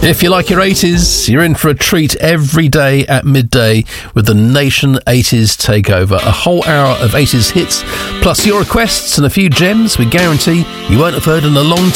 If you like your 80s, you're in for a treat every day at midday with the Nation 80s Takeover. A whole hour of 80s hits, plus your requests and a few gems we guarantee you won't have heard in a long